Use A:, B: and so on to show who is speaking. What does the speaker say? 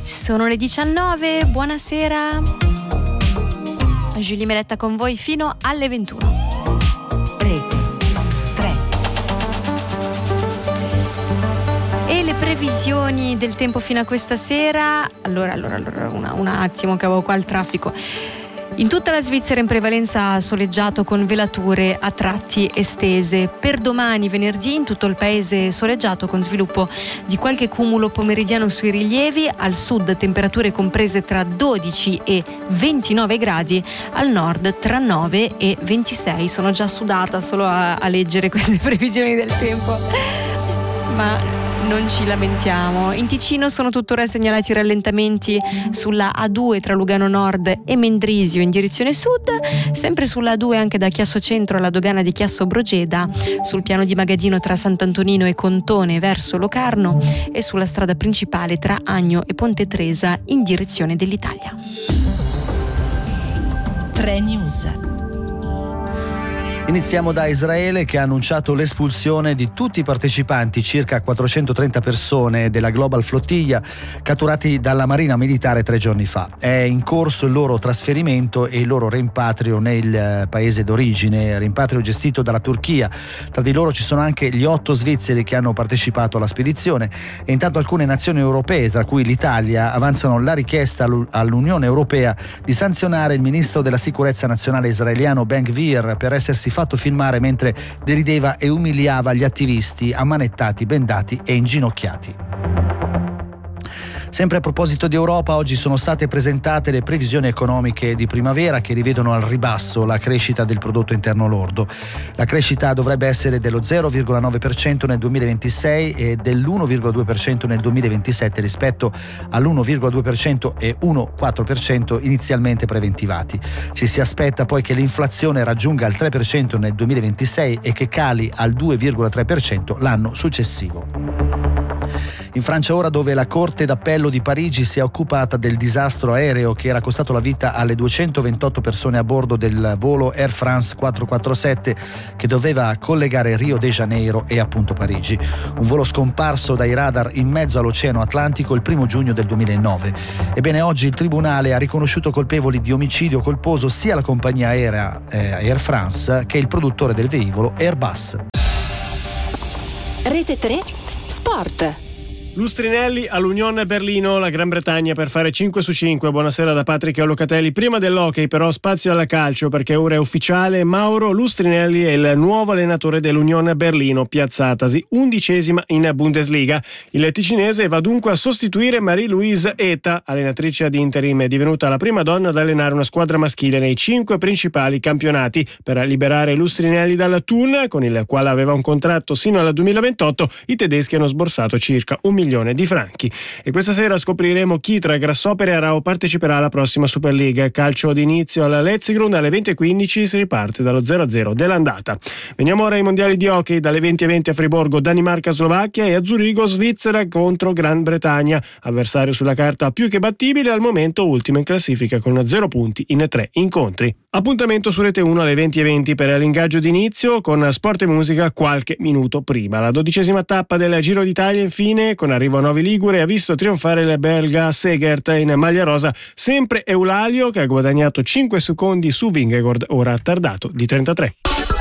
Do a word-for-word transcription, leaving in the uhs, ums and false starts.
A: Sono le diciannove, buonasera. Giulia Meletta con voi fino alle ventuno.
B: Rete tre.
A: E le previsioni del tempo fino a questa sera. Allora, allora, allora una, un attimo che avevo qua il traffico. In tutta la Svizzera in prevalenza soleggiato con velature a tratti estese. Per domani venerdì in tutto il paese soleggiato con sviluppo di qualche cumulo pomeridiano sui rilievi. Al sud temperature comprese tra dodici e ventinove gradi, al nord tra nove e ventisei. Sono già sudata solo a, a leggere queste previsioni del tempo, ma non ci lamentiamo. In Ticino sono tuttora segnalati rallentamenti sulla A due tra Lugano Nord e Mendrisio in direzione sud, sempre sulla A due anche da Chiasso Centro alla dogana di Chiasso Brogeda, sul piano di Magadino tra Sant'Antonino e Contone verso Locarno e sulla strada principale tra Agno e Ponte Tresa in direzione dell'Italia.
B: tre News.
C: Iniziamo da Israele, che ha annunciato l'espulsione di tutti i partecipanti, circa quattrocentotrenta persone della Global Flottiglia, catturati dalla Marina Militare tre giorni fa. È in corso il loro trasferimento e il loro rimpatrio nel paese d'origine, rimpatrio gestito dalla Turchia. Tra di loro ci sono anche gli otto svizzeri che hanno partecipato alla spedizione e intanto alcune nazioni europee, tra cui l'Italia, avanzano la richiesta all'Unione Europea di sanzionare il ministro della sicurezza nazionale israeliano Ben Gvir per essersi fatto filmare mentre derideva e umiliava gli attivisti ammanettati, bendati e inginocchiati. Sempre a proposito di Europa, oggi sono state presentate le previsioni economiche di primavera che rivedono al ribasso la crescita del prodotto interno lordo. La crescita dovrebbe essere dello zero virgola nove per cento nel duemilaventisei e dell'uno virgola due per cento nel duemilaventisette rispetto all'uno virgola due per cento e uno virgola quattro per cento inizialmente preventivati. Ci si aspetta poi che l'inflazione raggiunga il tre per cento nel duemilaventisei e che cali al due virgola tre per cento l'anno successivo. In Francia ora, dove la Corte d'Appello di Parigi si è occupata del disastro aereo che era costato la vita alle duecentoventotto persone a bordo del volo Air France quattrocentoquarantasette che doveva collegare Rio de Janeiro e appunto Parigi. Un volo scomparso dai radar in mezzo all'Oceano Atlantico il primo giugno del duemilanove. Ebbene, oggi il Tribunale ha riconosciuto colpevoli di omicidio colposo sia la compagnia aerea eh, Air France che il produttore del velivolo Airbus.
B: Rete tre Sport.
D: Lustrinelli all'Union Berlino, la Gran Bretagna per fare cinque su cinque. Buonasera da Patrick Locatelli. Prima dell'hockey però spazio alla calcio, perché ora è ufficiale: Mauro Lustrinelli è il nuovo allenatore dell'Union Berlino, piazzatasi undicesima in Bundesliga. Il ticinese va dunque a sostituire Marie-Louise Eta, allenatrice ad interim, è divenuta la prima donna ad allenare una squadra maschile nei cinque principali campionati. Per liberare Lustrinelli dalla Thun, con il quale aveva un contratto sino al duemilaventotto, i tedeschi hanno sborsato circa un milione di franchi. E questa sera scopriremo chi tra Grassopper e Arao parteciperà alla prossima Super League. Calcio d'inizio alla Letzigrund alle venti e quindici, si riparte dallo zero a zero dell'andata. Veniamo ora ai mondiali di hockey. Dalle venti e venti a Friburgo Danimarca-Slovacchia e a Zurigo Svizzera contro Gran Bretagna, avversario sulla carta più che battibile, al momento ultimo in classifica con zero punti in tre incontri. Appuntamento su Rete uno alle venti e venti per l'ingaggio d'inizio con sport e musica qualche minuto prima. La dodicesima tappa del Giro d'Italia infine, con arrivo a Novi Ligure, ha visto trionfare il belga Segert in maglia rosa, sempre Eulalio, che ha guadagnato cinque secondi su Vingegaard, ora tardato di trentatré.